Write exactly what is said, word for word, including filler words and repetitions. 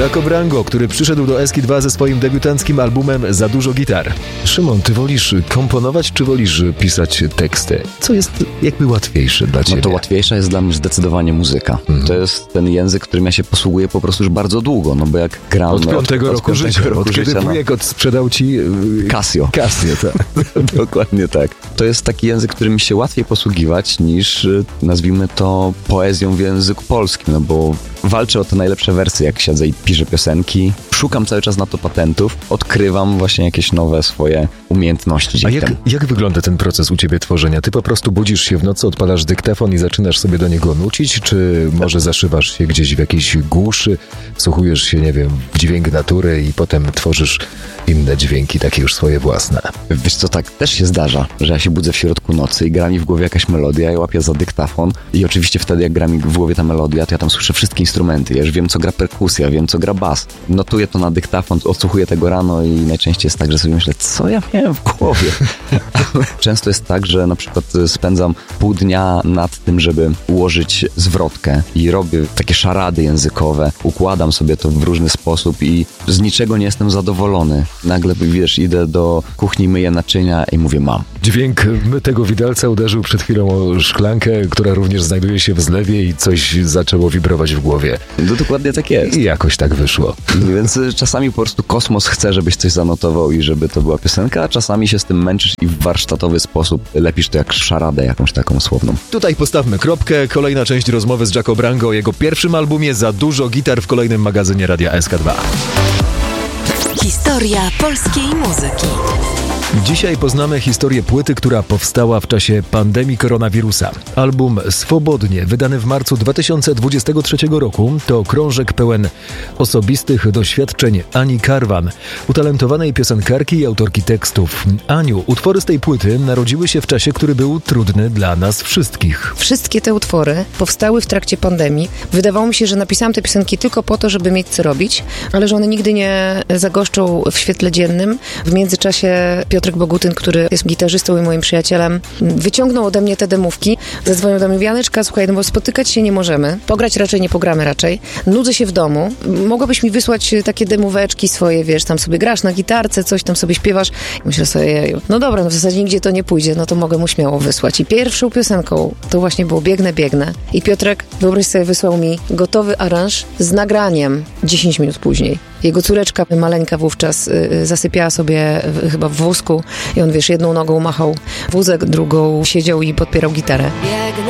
Jaco Brango, który przyszedł do Eski dwa ze swoim debiutanckim albumem Za dużo gitar. Szymon, ty wolisz komponować, czy wolisz pisać teksty? Co jest jakby łatwiejsze dla ciebie? No to łatwiejsza jest dla mnie zdecydowanie muzyka. Mhm. To jest ten język, którym ja się posługuję po prostu już bardzo długo, no bo jak gram... Od piątego od, roku od życia, roku od kiedy wujek no. odsprzedał ci... Casio. Casio, tak. Dokładnie tak. To jest taki język, którym mi się łatwiej posługiwać niż, nazwijmy to, poezją w języku polskim, no bo walczę o te najlepsze wersy, jak siedzę i piszę piosenki. Szukam cały czas na to patentów, odkrywam właśnie jakieś nowe swoje umiejętności. A jak, jak wygląda ten proces u ciebie tworzenia? Ty po prostu budzisz się w nocy, odpalasz dyktafon i zaczynasz sobie do niego nucić, czy może zaszywasz się gdzieś w jakiejś głuszy, wsłuchujesz się, nie wiem, w dźwięk natury i potem tworzysz inne dźwięki, takie już swoje własne? Wiesz co, tak też się zdarza, że ja się budzę w środku nocy i gra mi w głowie jakaś melodia, ja łapię za dyktafon i oczywiście wtedy jak gra mi w głowie ta melodia, to ja tam słyszę wszystkie instrumenty, ja już wiem, co gra perkusja, wiem, co gra bas. Notuję to na dyktafon, odsłuchuję tego rano i najczęściej jest tak, że sobie myślę, co ja miałem w głowie? Często jest tak, że na przykład spędzam pół dnia nad tym, żeby ułożyć zwrotkę i robię takie szarady językowe, układam sobie to w różny sposób i z niczego nie jestem zadowolony. Nagle, wiesz, idę do kuchni, myję naczynia i mówię, mam. Dźwięk mytego widelca uderzył przed chwilą o szklankę, która również znajduje się w zlewie i coś zaczęło wibrować w głowie. No dokładnie tak jest. I jakoś tak wyszło. Więc czasami po prostu kosmos chce, żebyś coś zanotował i żeby to była piosenka, a czasami się z tym męczysz i w warsztatowy sposób lepisz to jak szaradę jakąś taką słowną. Tutaj postawmy kropkę. Kolejna część rozmowy z Jaco Brango o jego pierwszym albumie Za dużo gitar w kolejnym magazynie Radia S K dwa. Historia polskiej muzyki. Dzisiaj poznamy historię płyty, która powstała w czasie pandemii koronawirusa. Album Swobodnie, wydany w marcu dwa tysiące dwudziestego trzeciego roku, to krążek pełen osobistych doświadczeń Ani Karwan, utalentowanej piosenkarki i autorki tekstów. Aniu, utwory z tej płyty narodziły się w czasie, który był trudny dla nas wszystkich. Wszystkie te utwory powstały w trakcie pandemii. Wydawało mi się, że napisałam te piosenki tylko po to, żeby mieć co robić, ale że one nigdy nie zagoszczą w świetle dziennym. W międzyczasie Piotrek Bogutyn, który jest gitarzystą i moim przyjacielem, wyciągnął ode mnie te demówki. Zadzwonił do mnie, Janeczka, słuchaj, no bo spotykać się nie możemy. Pograć raczej nie pogramy raczej. Nudzę się w domu. Mogłabyś mi wysłać takie demóweczki swoje, wiesz, tam sobie grasz na gitarce, coś tam sobie śpiewasz. Myślę sobie, no dobra, no w zasadzie nigdzie to nie pójdzie, no to mogę mu śmiało wysłać. I pierwszą piosenką to właśnie było Biegnę, biegnę. I Piotrek, wyobraź sobie, wysłał mi gotowy aranż z nagraniem dziesięć minut później. Jego córeczka maleńka wówczas y, zasypiała sobie y, chyba w wózku i on, wiesz, jedną nogą machał wózek, drugą siedział i podpierał gitarę. Biegnę,